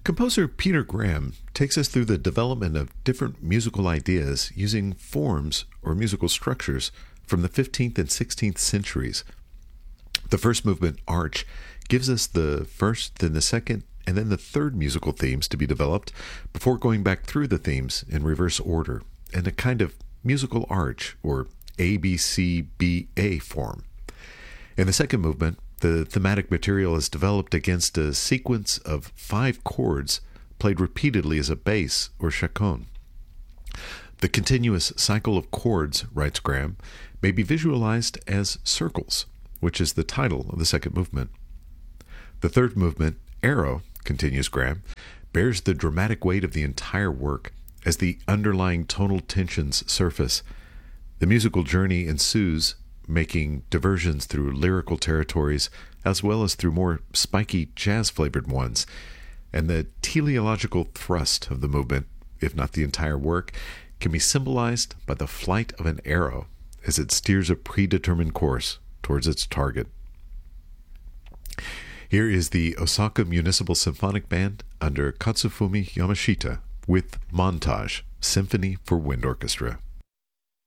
Composer Peter Graham takes us through the development of different musical ideas using forms or musical structures from the 15th and 16th centuries. The first movement, Arch, gives us the first, then the second, and then the third musical themes to be developed before going back through the themes in reverse order in a kind of musical arch or ABCBA form. In the second movement, the thematic material is developed against a sequence of 5 chords played repeatedly as a bass or chaconne. The continuous cycle of chords, writes Graham, may be visualized as circles, which is the title of the second movement. The third movement, Arrow, continues Graham, bears the dramatic weight of the entire work as the underlying tonal tensions surface. The musical journey ensues, making diversions through lyrical territories as well as through more spiky jazz-flavored ones, and the teleological thrust of the movement, if not the entire work, can be symbolized by the flight of an arrow as it steers a predetermined course towards its target. Here is the Osaka Municipal Symphonic Band under Katsufumi Yamashita with Montage, Symphony for Wind Orchestra.